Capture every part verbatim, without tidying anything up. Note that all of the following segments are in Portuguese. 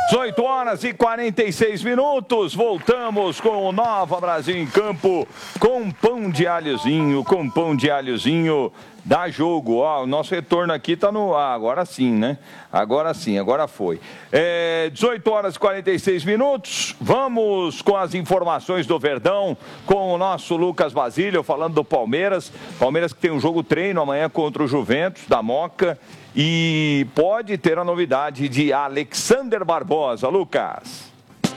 dezoito horas e quarenta e seis minutos, voltamos com o Nova Brasil em Campo, com pão de alhozinho, com pão de alhozinho, dá jogo. Ó, o nosso retorno aqui tá no... Ah, agora sim, né? Agora sim, agora foi. É, dezoito horas e quarenta e seis minutos, vamos com as informações do Verdão, com o nosso Lucas Basílio, falando do Palmeiras. Palmeiras que tem um jogo treino amanhã contra o Juventus, da Moca. E pode ter a novidade de Alexander Barbosa. Lucas.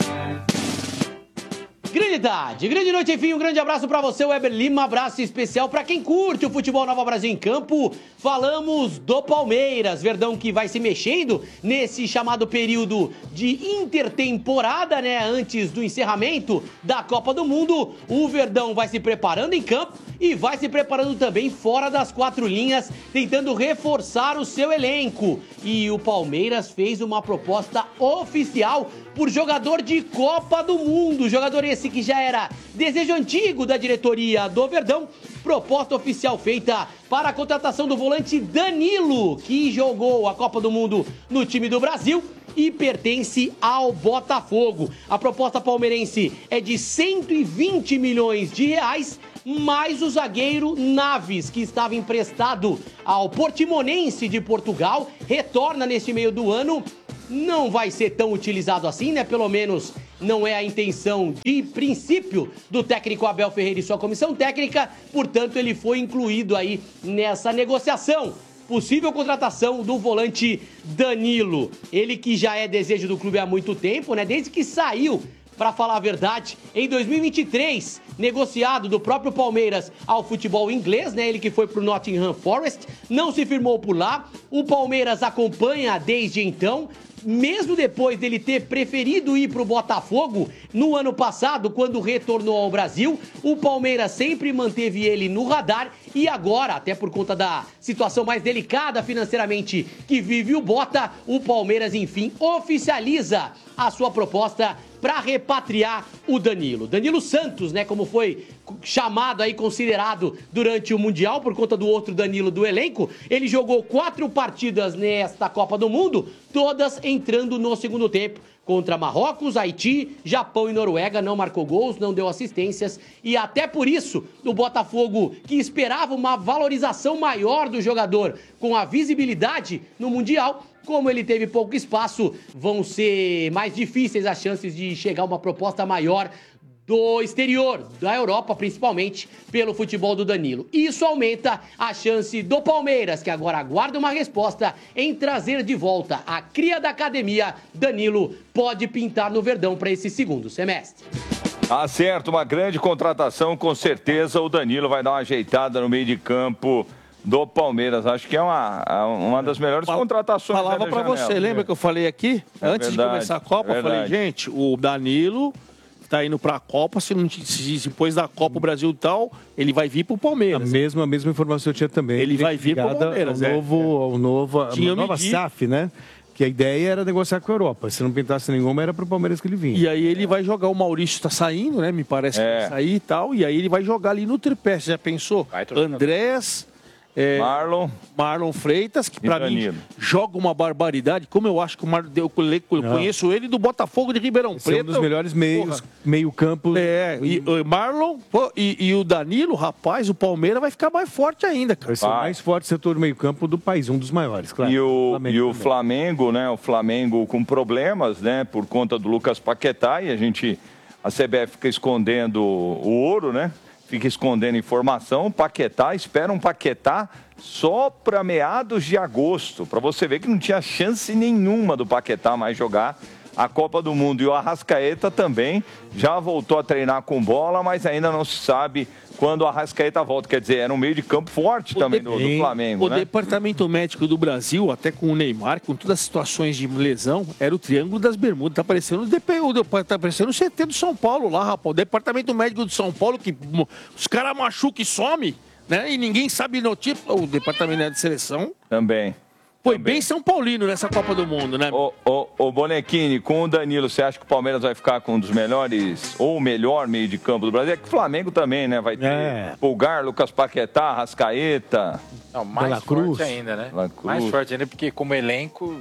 Grande tarde, grande noite, enfim, um grande abraço pra você, Weber Lima, abraço especial pra quem curte o futebol Nova Brasil em Campo. Falamos do Palmeiras, Verdão que vai se mexendo nesse chamado período de intertemporada, né, antes do encerramento da Copa do Mundo. O Verdão vai se preparando em campo e vai se preparando também fora das quatro linhas, tentando reforçar o seu elenco. E o Palmeiras fez uma proposta oficial por jogador de Copa do Mundo, jogador esse que já era desejo antigo da diretoria do Verdão. Proposta oficial feita para a contratação do volante Danilo, que jogou a Copa do Mundo no time do Brasil e pertence ao Botafogo. A proposta palmeirense é de cento e vinte milhões de reais, mais o zagueiro Naves, que estava emprestado ao Portimonense de Portugal, retorna neste meio do ano. Não vai ser tão utilizado assim, né? Pelo menos não é a intenção de princípio do técnico Abel Ferreira e sua comissão técnica, portanto ele foi incluído aí nessa negociação. Possível contratação do volante Danilo, ele que já é desejo do clube há muito tempo, né? Desde que saiu, para falar a verdade, em dois mil e vinte e três, negociado do próprio Palmeiras ao futebol inglês, né? Ele que foi pro Nottingham Forest, não se firmou por lá. O Palmeiras acompanha desde então, mesmo depois dele ter preferido ir pro Botafogo no ano passado, quando retornou ao Brasil. O Palmeiras sempre manteve ele no radar e agora, até por conta da situação mais delicada financeiramente que vive o Bota, o Palmeiras, enfim, oficializa a sua proposta para repatriar o Danilo. Danilo Santos, né, como foi chamado aí, considerado durante o Mundial, por conta do outro Danilo do elenco. Ele jogou quatro partidas nesta Copa do Mundo, todas entrando no segundo tempo. Contra Marrocos, Haiti, Japão e Noruega, não marcou gols, não deu assistências. E até por isso, o Botafogo, que esperava uma valorização maior do jogador com a visibilidade no Mundial, como ele teve pouco espaço, vão ser mais difíceis as chances de chegar a uma proposta maior do exterior, da Europa, principalmente pelo futebol do Danilo. Isso aumenta a chance do Palmeiras, que agora aguarda uma resposta em trazer de volta a cria da academia. Danilo pode pintar no Verdão para esse segundo semestre. Tá certo, uma grande contratação, com certeza o Danilo vai dar uma ajeitada no meio de campo do Palmeiras. Acho que é uma, uma das melhores Fal contratações. Falava para você, lembra que eu falei aqui, é antes verdade, de começar a Copa, é eu falei, gente, o Danilo tá indo pra Copa, se, não, se depois da Copa o Brasil e tal, ele vai vir pro Palmeiras. A mesma, a mesma informação eu tinha também. Ele vai vir pro Palmeiras. Ao novo, é. ao novo, a nova S A F, né? Que a ideia era negociar com a Europa. Se não pintasse nenhuma, era pro Palmeiras que ele vinha. E aí ele vai jogar, o Maurício tá saindo, né? Me parece é. que vai sair e tal. E aí ele vai jogar ali no tripé. Você já pensou? Andrés... É, Marlon. Marlon Freitas, que pra mim joga uma barbaridade. Como eu acho que o Marlon, eu conheço ele do Botafogo de Ribeirão Esse Preto. É um dos melhores meios, meio campo. É, e o Marlon pô, e, e o Danilo, rapaz, o Palmeiras vai ficar mais forte ainda, cara. Vai ser o mais forte setor do meio campo do país, um dos maiores, claro. E o Flamengo, e o também. Flamengo, né? O Flamengo com problemas, né? Por conta do Lucas Paquetá, e a gente, a C B F fica escondendo o ouro, né? Fica escondendo informação. Paquetá, espera um Paquetá só para meados de agosto, para você ver que não tinha chance nenhuma do Paquetá mais jogar a Copa do Mundo. E o Arrascaeta também já voltou a treinar com bola, mas ainda não se sabe quando o Arrascaeta volta. Quer dizer, era um meio de campo forte o também do, do Flamengo, o né? O Departamento Médico do Brasil, até com o Neymar, com todas as situações de lesão, era o Triângulo das Bermudas. Tá parecendo o D P U, tá parecendo o C T do São Paulo lá, rapaz. O Departamento Médico do São Paulo, que os caras machucam e some, né? E ninguém sabe notícia. O Departamento de Seleção também. Foi também. bem São Paulino nessa Copa do Mundo, né? Ô, ô, ô Bonequini, com o Danilo, você acha que o Palmeiras vai ficar com um dos melhores, ou o melhor meio de campo do Brasil? É que o Flamengo também, né? Vai ter é. Pulgar, Lucas Paquetá, Rascaeta. Não, mais forte ainda, né? Mais forte ainda, porque como elenco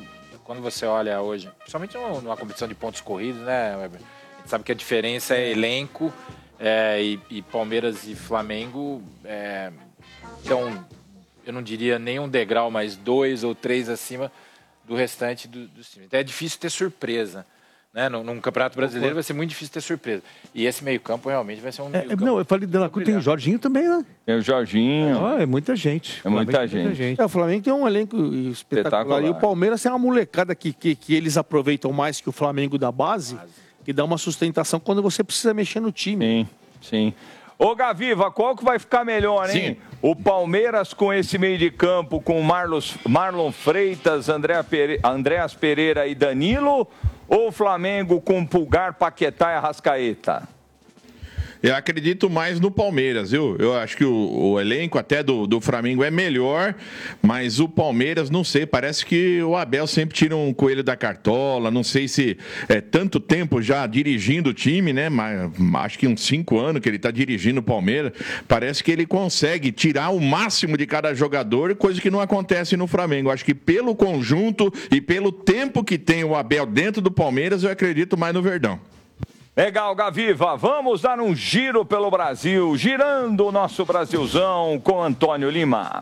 quando você olha hoje, principalmente numa competição de pontos corridos, né, Weber? A gente sabe que a diferença é elenco, é, e, e Palmeiras e Flamengo é, então, eu não diria nem um degrau, mas dois ou três acima do restante do, dos times. Então é difícil ter surpresa. Né? Num, num Campeonato Brasileiro vai ser muito difícil ter surpresa. E esse meio-campo realmente vai ser um meio-campo. É, não, eu falei dela, tem o Jorginho também, né? Tem o Jorginho. Ah, é muita gente. É muita gente. muita gente. É, o Flamengo tem um elenco espetacular. espetacular. E o Palmeiras tem uma molecada que, que, que eles aproveitam mais que o Flamengo da base, que dá uma sustentação quando você precisa mexer no time. Sim, sim. Ô, Gaviva, qual que vai ficar melhor, hein? Sim. O Palmeiras com esse meio de campo, com Marlos, Marlon Freitas, André Pere, Andréas Pereira e Danilo, ou o Flamengo com Pulgar, Paquetá e Arrascaeta? Eu acredito mais no Palmeiras, viu? Eu acho que o, o elenco até do, do Flamengo é melhor, mas o Palmeiras, não sei, parece que o Abel sempre tira um coelho da cartola, não sei se é tanto tempo já dirigindo o time, né? Mas acho que uns cinco anos que ele está dirigindo o Palmeiras, parece que ele consegue tirar o máximo de cada jogador, coisa que não acontece no Flamengo. Acho que pelo conjunto e pelo tempo que tem o Abel dentro do Palmeiras, eu acredito mais no Verdão. Legal, Gaviva. Vamos dar um giro pelo Brasil, girando o nosso Brasilzão com Antônio Lima.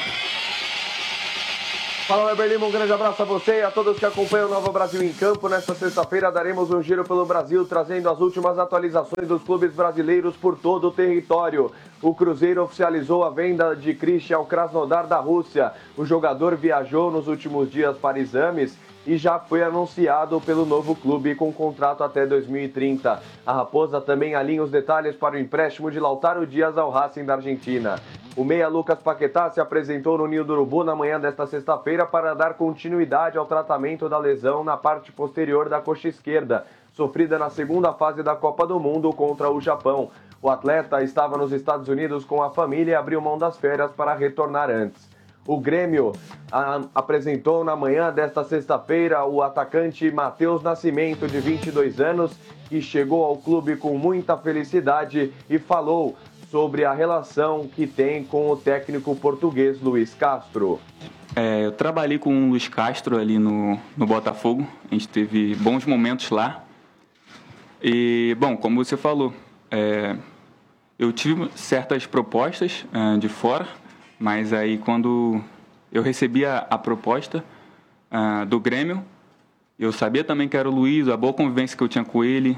Fala, Weber Lima, um grande abraço a você e a todos que acompanham o Nova Brasil em Campo. Nesta sexta-feira daremos um giro pelo Brasil, trazendo as últimas atualizações dos clubes brasileiros por todo o território. O Cruzeiro oficializou a venda de Christian ao Krasnodar da Rússia. O jogador viajou nos últimos dias para exames e já foi anunciado pelo novo clube com contrato até dois mil e trinta. A Raposa também alinha os detalhes para o empréstimo de Lautaro Dias ao Racing da Argentina. O meia Lucas Paquetá se apresentou no Ninho do Urubu na manhã desta sexta-feira para dar continuidade ao tratamento da lesão na parte posterior da coxa esquerda, sofrida na segunda fase da Copa do Mundo contra o Japão. O atleta estava nos Estados Unidos com a família e abriu mão das férias para retornar antes. O Grêmio a, apresentou na manhã desta sexta-feira o atacante Matheus Nascimento, de vinte e dois anos, que chegou ao clube com muita felicidade e falou sobre a relação que tem com o técnico português Luiz Castro. É, eu trabalhei com o Luiz Castro ali no, no Botafogo, a gente teve bons momentos lá. E, bom, como você falou, é, eu tive certas propostas é, de fora, mas aí quando eu recebi a, a proposta uh, do Grêmio, eu sabia também que era o Luiz, a boa convivência que eu tinha com ele,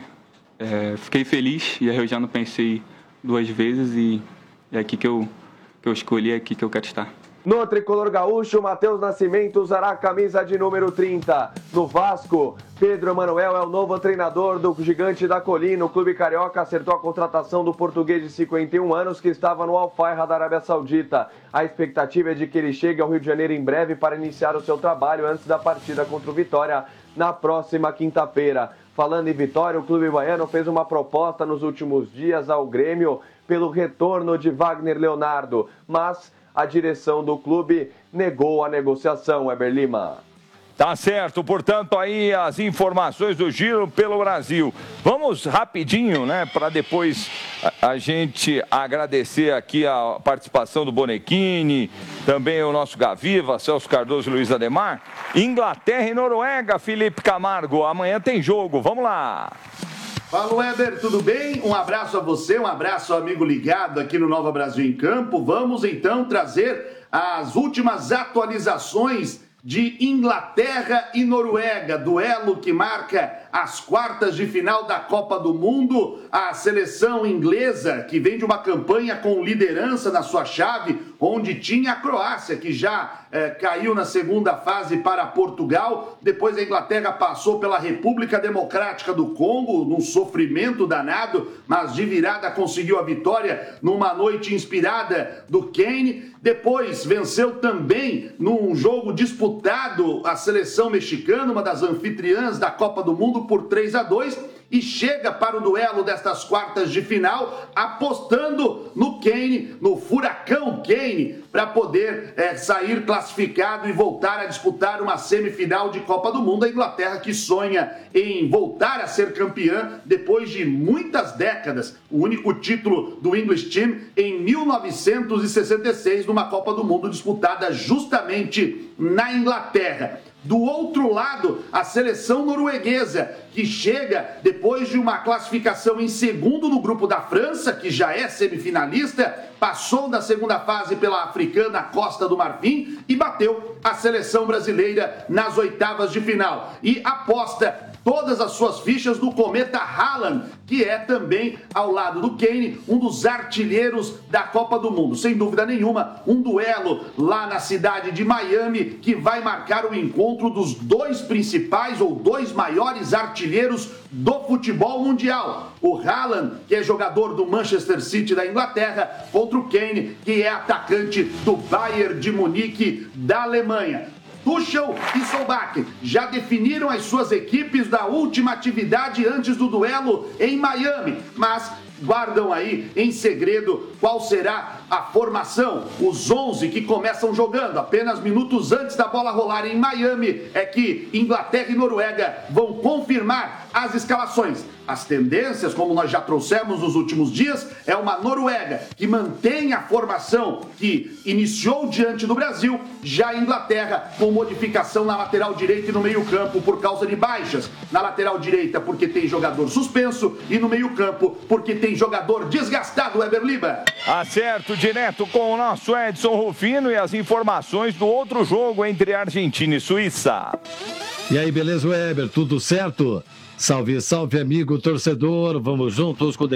é, fiquei feliz e aí eu já não pensei duas vezes e é aqui que eu, que eu escolhi, é aqui que eu quero estar. No tricolor gaúcho, Matheus Nascimento usará a camisa de número trinta. No Vasco, Pedro Emanuel é o novo treinador do Gigante da Colina. O clube carioca acertou a contratação do português de cinquenta e um anos que estava no Al-Fahd da Arábia Saudita. A expectativa é de que ele chegue ao Rio de Janeiro em breve para iniciar o seu trabalho antes da partida contra o Vitória na próxima quinta-feira. Falando em Vitória, o clube baiano fez uma proposta nos últimos dias ao Grêmio pelo retorno de Wagner Leonardo, mas a direção do clube negou a negociação, Weber Lima. Tá certo, portanto, aí as informações do Giro pelo Brasil. Vamos rapidinho, né, para depois a, a gente agradecer aqui a participação do Bonequini, também o nosso Gaviva, Celso Cardoso e Luiz Ademar. Inglaterra e Noruega, Felipe Camargo, amanhã tem jogo, vamos lá. Fala, Weber, tudo bem? Um abraço a você, um abraço ao amigo ligado aqui no Nova Brasil em Campo. Vamos então trazer as últimas atualizações de Inglaterra e Noruega, duelo que marca as quartas de final da Copa do Mundo. A seleção inglesa, que vem de uma campanha com liderança na sua chave, onde tinha a Croácia, que já eh, caiu na segunda fase para Portugal. Depois a Inglaterra passou pela República Democrática do Congo, num sofrimento danado, mas de virada conseguiu a vitória numa noite inspirada do Kane. Depois venceu também num jogo disputado a seleção mexicana, uma das anfitriãs da Copa do Mundo, por três a dois. E chega para o duelo destas quartas de final, apostando no Kane, no furacão Kane, para poder é, sair classificado e voltar a disputar uma semifinal de Copa do Mundo. A Inglaterra, que sonha em voltar a ser campeã depois de muitas décadas. O único título do English Team em mil novecentos e sessenta e seis, numa Copa do Mundo disputada justamente na Inglaterra. Do outro lado, a seleção norueguesa, que chega depois de uma classificação em segundo no grupo da França, que já é semifinalista, passou da segunda fase pela africana Costa do Marfim e bateu a seleção brasileira nas oitavas de final. E aposta todas as suas fichas no Cometa Haaland, que é também, ao lado do Kane, um dos artilheiros da Copa do Mundo. Sem dúvida nenhuma, um duelo lá na cidade de Miami que vai marcar o encontro dos dois principais ou dois maiores artilheiros do futebol mundial. O Haaland, que é jogador do Manchester City da Inglaterra, contra o Kane, que é atacante do Bayern de Munique da Alemanha. Tuchel e Solbakken já definiram as suas equipes da última atividade antes do duelo em Miami, mas guardam aí em segredo qual será a formação. Os onze que começam jogando apenas minutos antes da bola rolar em Miami é que Inglaterra e Noruega vão confirmar as escalações. As tendências, como nós já trouxemos nos últimos dias, é uma Noruega que mantém a formação que iniciou diante do Brasil, já a Inglaterra com modificação na lateral direita e no meio-campo por causa de baixas. Na lateral direita porque tem jogador suspenso e no meio-campo porque tem jogador desgastado, Weber Lima. Acerto direto com o nosso Edson Rufino e as informações do outro jogo entre Argentina e Suíça. E aí, beleza, Weber? Tudo certo? Salve, salve, amigo torcedor. Vamos juntos com o